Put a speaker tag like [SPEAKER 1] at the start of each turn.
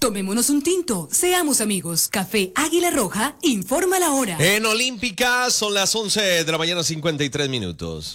[SPEAKER 1] Tomémonos un tinto, seamos amigos. Café Águila Roja, informa la hora.
[SPEAKER 2] En Olímpica son las 11 de la mañana, 53 minutos.